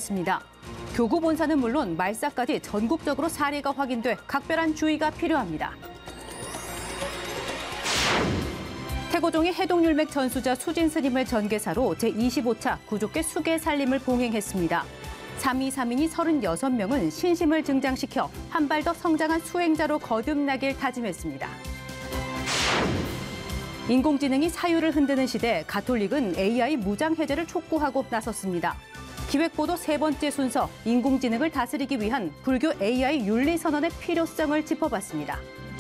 발생했습니다. 교구 본사는 물론 말사까지 전국적으로 사례가 확인돼 각별한 주의가 필요합니다. 태고종이 해동율맥 전수자 수진 스님을 전개사로 제25차 구족계 수계 살림을 봉행했습니다. 3232인이 36명은 신심을 증장시켜 한 발 더 성장한 수행자로 거듭나길 다짐했습니다. 인공지능이 사유를 흔드는 시대, 가톨릭은 AI 무장 해제를 촉구하고 나섰습니다. 기획보도 세 번째 순서, 인공지능을 다스리기 위한 불교 AI 윤리선언의 필요성을 짚어봤습니다.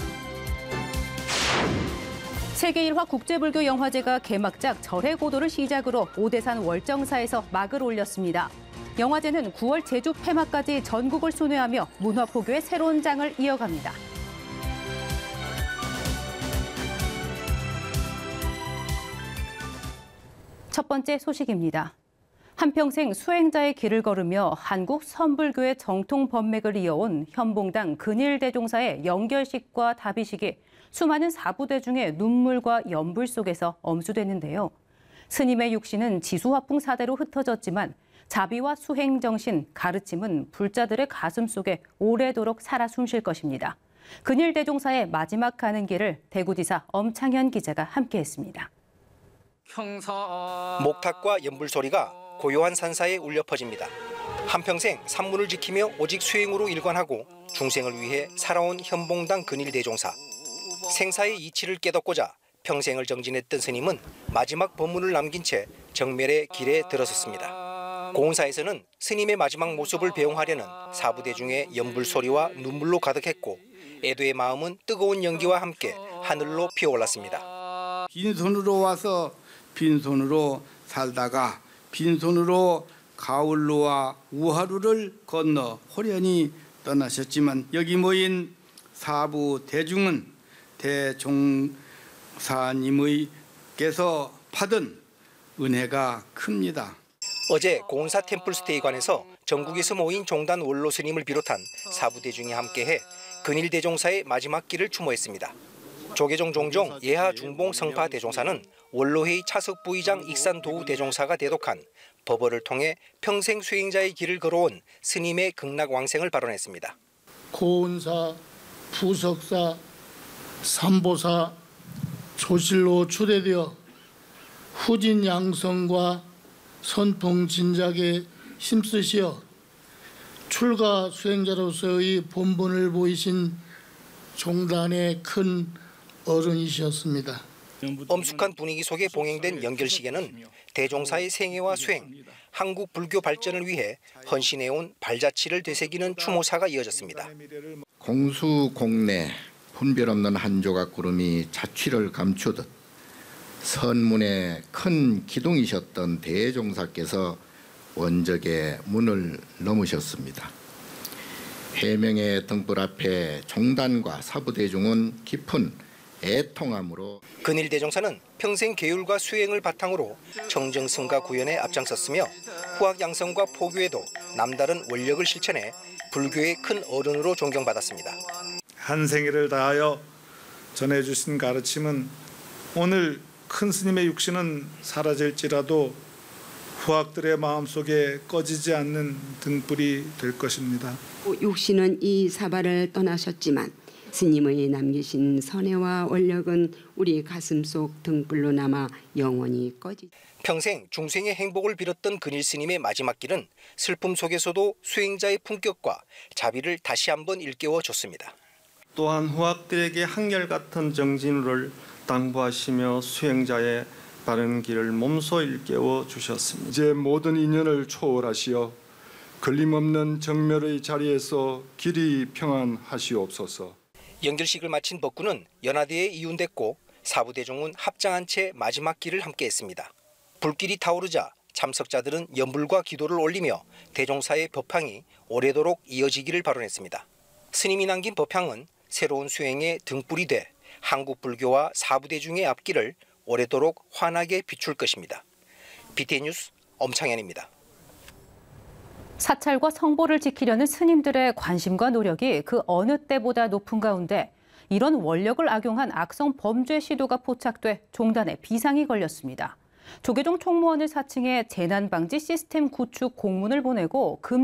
세계 1화 국제불교 영화제가 개막작 절의 고도를 시작으로 오대산 월정사에서 막을 올렸습니다. 영화제는 9월 제주 폐막까지 전국을 순회하며 문화포교의 새로운 장을 이어갑니다. 첫 번째 소식입니다. 한평생 수행자의 길을 걸으며 한국 선불교의 정통 법맥을 이어온 현봉당 근일대종사의 영결식과 다비식이 수많은 사부대중의 눈물과 연불 속에서 엄수됐는데요. 스님의 육신은 지수화풍 사대로 흩어졌지만 자비와 수행 정신, 가르침은 불자들의 가슴 속에 오래도록 살아 숨쉴 것입니다. 근일대종사의 마지막 가는 길을 대구지사 엄창현 기자가 함께했습니다. 목탁과 연불 소리가 고요한 산사에 울려 퍼집니다. 한평생 산문을 지키며 오직 수행으로 일관하고 중생을 위해 살아온 현봉당 근일대종사. 생사의 이치를 깨닫고자 평생을 정진했던 스님은 마지막 법문을 남긴 채 정멸의 길에 들어섰습니다. 고운사에서는 스님의 마지막 모습을 배웅하려는 사부대중의 연불소리와 눈물로 가득했고 애도의 마음은 뜨거운 연기와 함께 하늘로 피어올랐습니다. 빈손으로 와서 빈손으로 살다가 빈손으로 가을로와 우하루를 건너 호련히 떠나셨지만 여기 모인 사부대중은 대종사님의께서 받은 은혜가 큽니다. 어제 고운사 템플스테이관에서 전국에서 모인 종단 원로 스님을 비롯한 사부대중이 함께해 근일대종사의 마지막 길을 추모했습니다. 조계종 종종 예하 중봉 성파 대종사는 원로회의 차석 부의장 익산도우 대종사가 대독한 법어를 통해 평생 수행자의 길을 걸어온 스님의 극락왕생을 발언했습니다. 고운사, 부석사, 삼보사, 조실로 추대되어 후진 양성과 선풍 진작에 힘쓰시어 출가 수행자로서의 본분을 보이신 종단의 큰 어른이셨습니다. 엄숙한 분위기 속에 봉행된 영결식에는 대종사의 생애와 수행, 한국 불교 발전을 위해 헌신해온 발자취를 되새기는 추모사가 이어졌습니다. 공수공내 분별 없는 한 조각 구름이 자취를 감추듯 선문의 큰 기둥이셨던 대종사께서 원적의 문을 넘으셨습니다. 해명의 등불 앞에 종단과 사부대중은 깊은 애통함으로 근일대종사는 평생 계율과 수행을 바탕으로 청정승가 구현에 앞장섰으며 후학양성과 포교에도 남다른 원력을 실천해 불교의 큰 어른으로 존경받았습니다. 한 생애를 다하여 전해주신 가르침은 오늘 큰 스님의 육신은 사라질지라도 후학들의 마음속에 꺼지지 않는 등불이 될 것입니다. 육신은 이 사바를 떠나셨지만 스님의 남기신 선혜와 원력은 우리 가슴속 등불로 남아 영원히 꺼지지. 평생 중생의 행복을 빌었던 근일 스님의 마지막 길은 슬픔 속에서도 수행자의 품격과 자비를 다시 한번 일깨워 줬습니다. 또한 후학들에게 한결같은 정진을 당부하시며 수행자의 바른 길을 몸소 일깨워 주셨습니다. 이제 모든 인연을 초월하시어 걸림없는 정멸의 자리에서 길이 평안하시옵소서. 영결식을 마친 법구는 연화대에 이운됐고 사부대중은 합장한 채 마지막 길을 함께했습니다. 불길이 타오르자 참석자들은 연불과 기도를 올리며 대종사의 법향이 오래도록 이어지기를 발언했습니다. 스님이 남긴 법향은 새로운 수행의 등불이 돼 한국 불교와 사부대중의 앞길을 오래도록 환하게 비출 것입니다. BTN 뉴스 엄창현입니다. 사찰과 성보를 지키려는 스님들의 관심과 노력이 그 어느 때보다 높은 가운데 이런 원력을 악용한 악성 범죄 시도가 포착돼 종단에 비상이 걸렸습니다. 조계종 총무원을 사칭해 재난방지 시스템 구축 공문을 보내고